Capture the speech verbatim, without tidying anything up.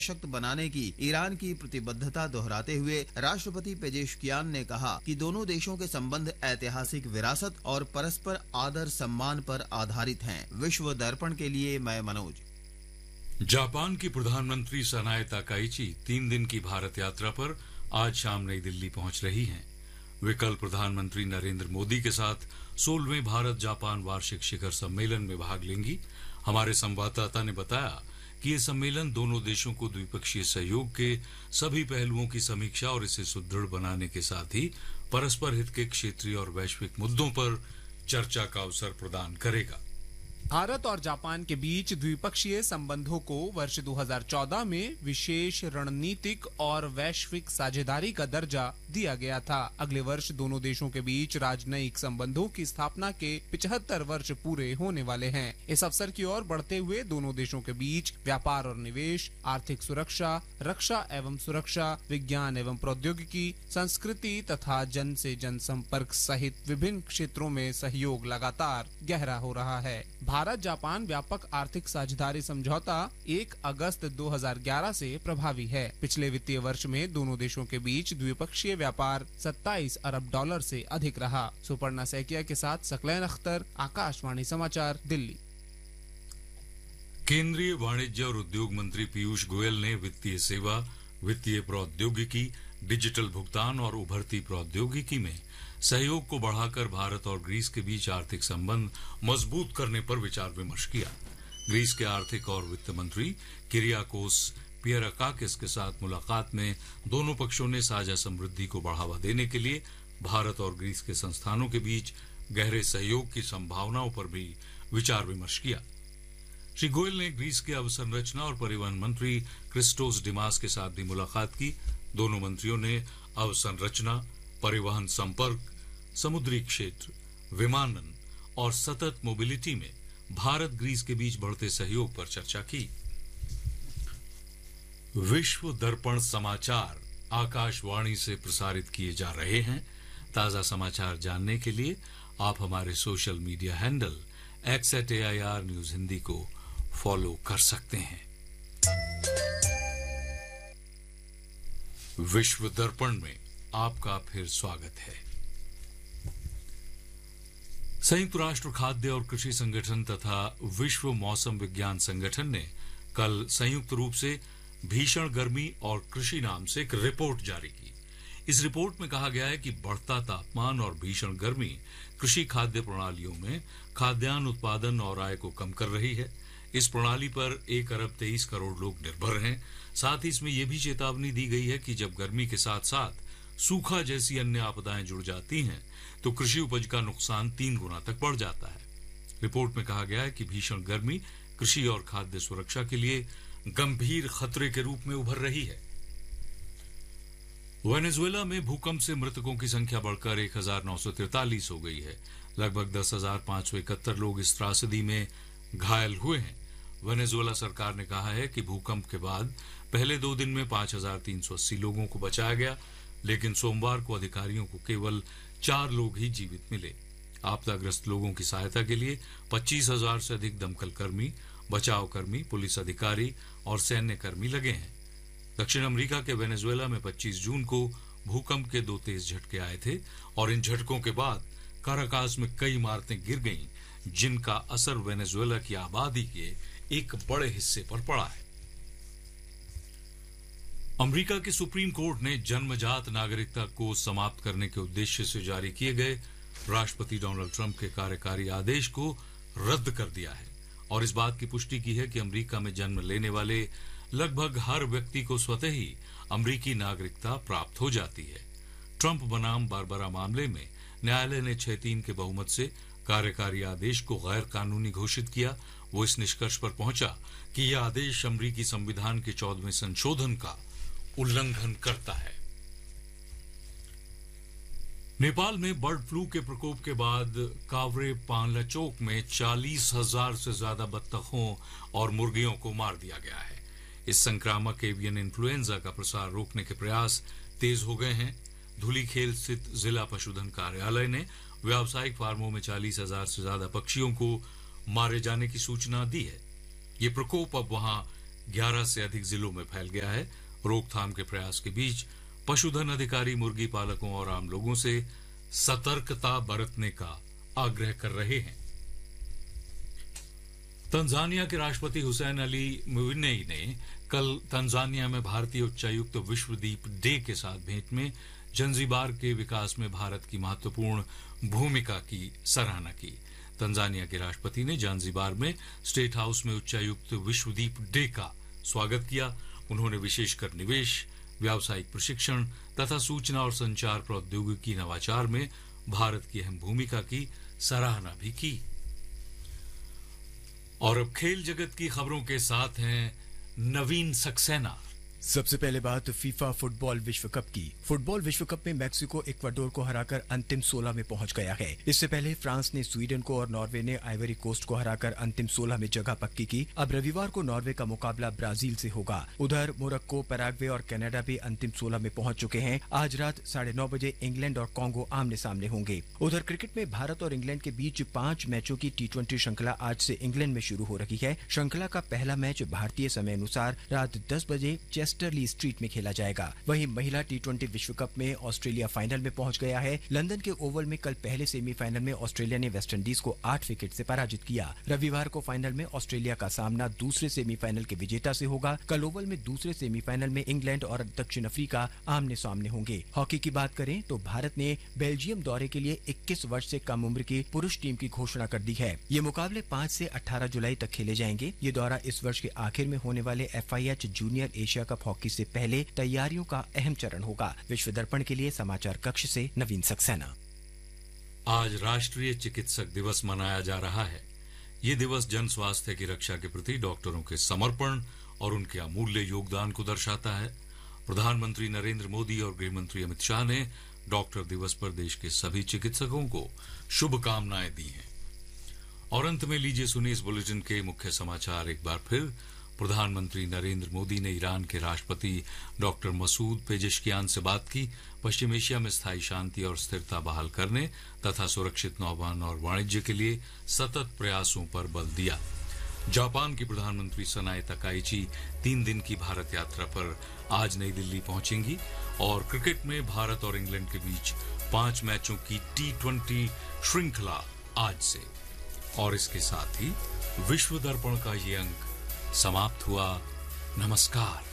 सशक्त बनाने की ईरान की प्रतिबद्धता दोहराते हुए राष्ट्रपति पेजेश्कियान ने कहा कि दोनों देशों के संबंध ऐतिहासिक विरासत और परस्पर आदर सम्मान पर आधारित हैं। विश्व दर्पण के लिए मैं मनोज। जापान की प्रधानमंत्री सनाए ताकाइची तीन दिन की भारत यात्रा पर आज शाम नई दिल्ली पहुंच रही हैं। वे कल प्रधानमंत्री नरेंद्र मोदी के साथ सोलहवें भारत जापान वार्षिक शिखर सम्मेलन में भाग लेंगी। हमारे संवाददाता ने बताया कि ये सम्मेलन दोनों देशों को द्विपक्षीय सहयोग के सभी पहलुओं की समीक्षा और इसे सुदृढ़ बनाने के साथ ही परस्पर हित के क्षेत्रीय और वैश्विक मुद्दों पर चर्चा का अवसर प्रदान करेगा। भारत और जापान के बीच द्विपक्षीय संबंधों को वर्ष दो हज़ार चौदह में विशेष रणनीतिक और वैश्विक साझेदारी का दर्जा दिया गया था। अगले वर्ष दोनों देशों के बीच राजनयिक संबंधों की स्थापना के पचहत्तर वर्ष पूरे होने वाले हैं। इस अवसर की ओर बढ़ते हुए दोनों देशों के बीच व्यापार और निवेश, आर्थिक सुरक्षा, रक्षा एवं सुरक्षा, विज्ञान एवं प्रौद्योगिकी, संस्कृति तथा जन से जन संपर्क सहित विभिन्न क्षेत्रों में सहयोग लगातार गहरा हो रहा है। भारत जापान व्यापक आर्थिक साझेदारी समझौता एक अगस्त दो हज़ार ग्यारह से प्रभावी है। पिछले वित्तीय वर्ष में दोनों देशों के बीच द्विपक्षीय व्यापार सत्ताईस अरब डॉलर से अधिक रहा। सुपर्णा सैकिया के साथ सकलैन अख्तर, आकाशवाणी समाचार, दिल्ली। केंद्रीय वाणिज्य और उद्योग मंत्री पीयूष गोयल ने वित्तीय सेवा, वित्तीय प्रौद्योगिकी, डिजिटल भुगतान और उभरती प्रौद्योगिकी में सहयोग को बढ़ाकर भारत और ग्रीस के बीच आर्थिक संबंध मजबूत करने पर विचार विमर्श किया। ग्रीस के आर्थिक और वित्त मंत्री किरियाकोस पियराकाकिस के साथ मुलाकात में दोनों पक्षों ने साझा समृद्धि को बढ़ावा देने के लिए भारत और ग्रीस के संस्थानों के बीच गहरे सहयोग की संभावनाओं पर भी विचार विमर्श किया। श्री गोयल ने ग्रीस के अवसंरचना और परिवहन मंत्री क्रिस्टोस डिमास के साथ भी मुलाकात की। दोनों मंत्रियों ने अवसंरचना, परिवहन संपर्क, समुद्री क्षेत्र, विमानन और सतत मोबिलिटी में भारत ग्रीस के बीच बढ़ते सहयोग पर चर्चा की। विश्व दर्पण समाचार आकाशवाणी से प्रसारित किए जा रहे हैं। ताजा समाचार जानने के लिए आप हमारे social media handle x eight A I R news Hindi को फॉलो कर सकते हैं। विश्व दर्पण में आपका फिर स्वागत है। संयुक्त राष्ट्र खाद्य और कृषि संगठन तथा विश्व मौसम विज्ञान संगठन ने कल संयुक्त रूप से भीषण गर्मी और कृषि नाम से एक रिपोर्ट जारी की। इस रिपोर्ट में कहा गया है कि बढ़ता तापमान और भीषण गर्मी कृषि खाद्य प्रणालियों में खाद्यान्न उत्पादन और आय को कम कर रही है। इस प्रणाली पर एक अरब तेईस करोड़ लोग निर्भर हैं। साथ ही इसमें यह भी चेतावनी दी गई है कि जब गर्मी के साथ साथ सूखा जैसी अन्य आपदाएं जुड़ जाती हैं तो कृषि उपज का नुकसान तीन गुना तक बढ़ जाता है। रिपोर्ट में कहा गया है कि भीषण गर्मी कृषि और खाद्य सुरक्षा के लिए गंभीर खतरे के रूप में उभर रही है। वेनेजुएला में भूकंप से मृतकों की संख्या बढ़कर एक हजार नौ सौ तैंतालीस हो गई है। लगभग दस हजार पांच सौ इकहत्तर लोग इस त्रासदी में घायल हुए हैं। वेनेजुएला सरकार ने कहा है कि भूकंप के बाद पहले दो दिन में पांच हजार तीन सौ अस्सी लोगों को बचाया गया, लेकिन सोमवार को अधिकारियों को केवल चार लोग ही जीवित मिले। आपदाग्रस्त लोगों की सहायता के लिए पच्चीस हजार से अधिक दमकल कर्मी, बचाव कर्मी, पुलिस अधिकारी और सैन्य कर्मी लगे हैं। दक्षिण अमेरिका के वेनेजुएला में पच्चीस जून को भूकंप के दो तेज झटके आए थे और इन झटकों के बाद काराकास में कई इमारतें गिर गईं, जिनका असर वेनेजुएला की आबादी के एक बड़े हिस्से पर पड़ा है। अमेरिका के सुप्रीम कोर्ट ने जन्मजात नागरिकता को समाप्त करने के उद्देश्य से जारी किए गए राष्ट्रपति डोनाल्ड ट्रंप के कार्यकारी आदेश को रद्द कर दिया है और इस बात की पुष्टि की है कि अमेरिका में जन्म लेने वाले लगभग हर व्यक्ति को स्वतः ही अमेरिकी नागरिकता प्राप्त हो जाती है। ट्रंप बनाम बारबरा मामले में न्यायालय ने छह तीन के बहुमत से कार्यकारी आदेश को गैर कानूनी घोषित किया। वो इस निष्कर्ष पर पहुंचा कि यह आदेश अमेरिकी संविधान के चौदहवें संशोधन का उल्लंघन करता है। नेपाल में बर्ड फ्लू के प्रकोप के बाद कावरे पांलाचोक में चालीस हजार से ज्यादा बत्तखों और मुर्गियों को मार दिया गया है। इस संक्रामक एवियन इन्फ्लुएंजा का प्रसार रोकने के प्रयास तेज हो गए हैं। धुलीखेल स्थित जिला पशुधन कार्यालय ने व्यावसायिक फार्मों में चालीस हजार से ज्यादा पक्षियों को मारे जाने की सूचना दी है। ये प्रकोप अब वहां ग्यारह से अधिक जिलों में फैल गया है। रोकथाम के प्रयास के बीच पशुधन अधिकारी मुर्गी पालकों और आम लोगों से सतर्कता बरतने का आग्रह कर रहे हैं। तंजानिया के राष्ट्रपति हुसैन अली मुविन्नेई ने कल तंजानिया में भारतीय उच्चायुक्त विश्वदीप डे के साथ भेंट में जंजीबार के विकास में भारत की महत्वपूर्ण भूमिका की सराहना की। तंजानिया के राष्ट्रपति ने जंजीबार में स्टेट हाउस में उच्चायुक्त विश्वदीप डे का स्वागत किया। उन्होंने विशेषकर निवेश, व्यावसायिक प्रशिक्षण तथा सूचना और संचार प्रौद्योगिकी नवाचार में भारत की अहम भूमिका की सराहना भी की। और अब खेल जगत की खबरों के साथ हैं नवीन सक्सेना। सबसे पहले बात फीफा फुटबॉल विश्व कप की। फुटबॉल विश्व कप में मैक्सिको इक्वाडोर को हराकर अंतिम सोलह में पहुंच गया है। इससे पहले फ्रांस ने स्वीडन को और नॉर्वे ने आइवरी कोस्ट को हराकर अंतिम सोलह में जगह पक्की की। अब रविवार को नॉर्वे का मुकाबला ब्राजील से होगा। उधर मोरक्को, पैराग्वे और कनाडा भी अंतिम सोलह में पहुंच चुके हैं। आज रात साढ़े नौ बजे इंग्लैंड और कॉन्गो आमने सामने होंगे। उधर क्रिकेट में भारत और इंग्लैंड के बीच पांच मैचों की टी ट्वेंटी श्रृंखला आज से इंग्लैंड में शुरू हो रही है। श्रृंखला का पहला मैच भारतीय समय अनुसार रात दस बजे चेस्टरली स्ट्रीट में खेला जाएगा। वहीं महिला टी ट्वेंटी विश्व कप में ऑस्ट्रेलिया फाइनल में पहुंच गया है। लंदन के ओवल में कल पहले सेमीफाइनल में ऑस्ट्रेलिया ने वेस्टइंडीज को आठ विकेट से पराजित किया। रविवार को फाइनल में ऑस्ट्रेलिया का सामना दूसरे सेमीफाइनल के विजेता से होगा। कल ओवल में दूसरे सेमीफाइनल में इंग्लैंड और दक्षिण अफ्रीका आमने सामने होंगे। हॉकी की बात करें तो भारत ने बेल्जियम दौरे के लिए इक्कीस वर्ष से कम उम्र की पुरुष टीम की घोषणा कर दी है। ये मुकाबले पाँच से अठारह जुलाई तक खेले जाएंगे। ये दौरा इस वर्ष के आखिर में होने वाले F I H junior Asia cup hockey से पहले तैयारियों का अहम चरण होगा। विश्व दर्पण के लिए समाचार कक्ष से नवीन सक्सेना। आज राष्ट्रीय चिकित्सक दिवस मनाया जा रहा है। ये दिवस जन स्वास्थ्य की रक्षा के प्रति डॉक्टरों के समर्पण और उनके अमूल्य योगदान को दर्शाता है। प्रधानमंत्री नरेंद्र मोदी और गृह मंत्री अमित शाह ने डॉक्टर दिवस पर देश के सभी चिकित्सकों को शुभकामनाएं दी हैं। और अंत में लीजिए सुनिए इस बुलेटिन के मुख्य समाचार एक बार फिर। प्रधानमंत्री नरेंद्र मोदी ने ईरान के राष्ट्रपति डॉक्टर मसूद पेजेश्कियान से बात की। पश्चिम एशिया में स्थायी शांति और स्थिरता बहाल करने तथा सुरक्षित नौवहन और वाणिज्य के लिए सतत प्रयासों पर बल दिया। जापान की प्रधानमंत्री सनाए तकाइची तीन दिन की भारत यात्रा पर आज नई दिल्ली पहुंचेंगी। और क्रिकेट में भारत और इंग्लैंड के बीच पांच मैचों की टी ट्वेंटी श्रृंखला आज से। और इसके साथ ही विश्व दर्पण का ये अंक समाप्त हुआ। नमस्कार।